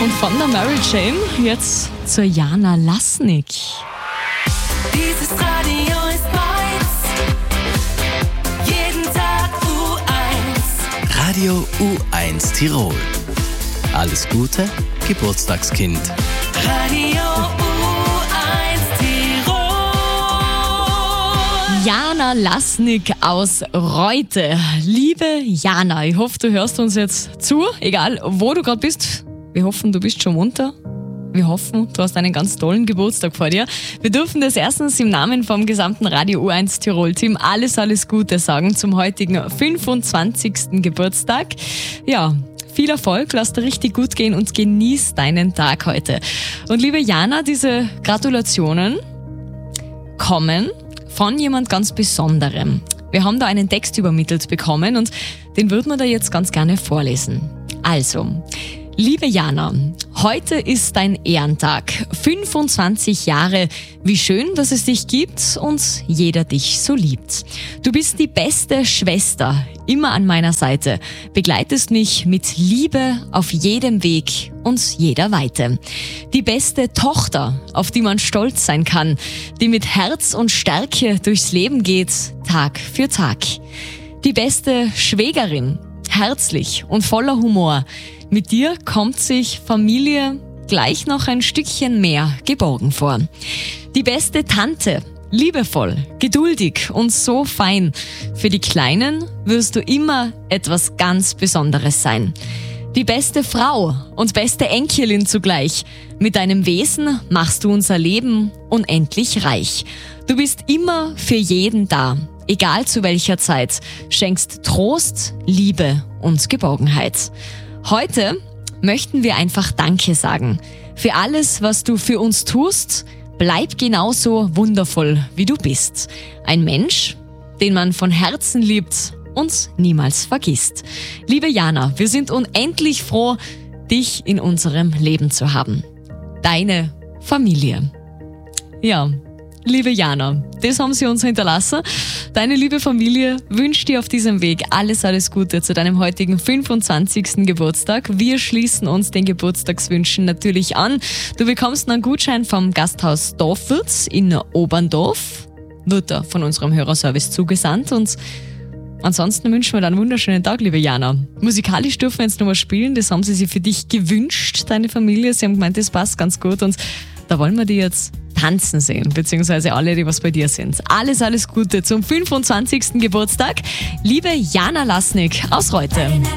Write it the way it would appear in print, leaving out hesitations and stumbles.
Und von der Mary Jane jetzt zur Jana Lasnik. Dieses Radio ist meins. Jeden Tag U1. Radio U1 Tirol. Alles Gute, Geburtstagskind. Radio U1 Tirol. Jana Lasnik aus Reute. Liebe Jana, ich hoffe, du hörst uns jetzt zu, egal wo du gerade bist. Wir hoffen, du bist schon munter. Wir hoffen, du hast einen ganz tollen Geburtstag vor dir. Wir dürfen das erstens im Namen vom gesamten Radio U1 Tirol-Team alles Gute sagen zum heutigen 25. Geburtstag. Ja, viel Erfolg, lass dir richtig gut gehen und genieß deinen Tag heute. Und liebe Jana, diese Gratulationen kommen von jemand ganz Besonderem. Wir haben da einen Text übermittelt bekommen und den würden wir da jetzt ganz gerne vorlesen. Also, liebe Jana, heute ist dein Ehrentag. 25 Jahre, wie schön, dass es dich gibt und jeder dich so liebt. Du bist die beste Schwester, immer an meiner Seite, begleitest mich mit Liebe auf jedem Weg und jeder Weite. Die beste Tochter, auf die man stolz sein kann, die mit Herz und Stärke durchs Leben geht, Tag für Tag. Die beste Schwägerin, herzlich und voller Humor. Mit dir kommt sich Familie gleich noch ein Stückchen mehr geborgen vor. Die beste Tante, liebevoll, geduldig und so fein. Für die Kleinen wirst du immer etwas ganz Besonderes sein. Die beste Frau und beste Enkelin zugleich. Mit deinem Wesen machst du unser Leben unendlich reich. Du bist immer für jeden da, egal zu welcher Zeit, schenkst Trost, Liebe und Geborgenheit. Heute möchten wir einfach Danke sagen. Für alles, was du für uns tust, bleib genauso wundervoll, wie du bist. Ein Mensch, den man von Herzen liebt und niemals vergisst. Liebe Jana, wir sind unendlich froh, dich in unserem Leben zu haben. Deine Familie. Ja, liebe Jana, das haben sie uns hinterlassen. Deine liebe Familie wünscht dir auf diesem Weg alles Gute zu deinem heutigen 25. Geburtstag. Wir schließen uns den Geburtstagswünschen natürlich an. Du bekommst einen Gutschein vom Gasthaus Dorfwitz in Oberndorf. Wird da von unserem Hörerservice zugesandt und ansonsten wünschen wir dir einen wunderschönen Tag, liebe Jana. Musikalisch dürfen wir jetzt nochmal spielen, das haben sie sich für dich gewünscht, deine Familie. Sie haben gemeint, das passt ganz gut und da wollen wir dir jetzt tanzen sehen, beziehungsweise alle, die was bei dir sind. Alles Gute zum 25. Geburtstag. Liebe Jana Lasnik aus Reute.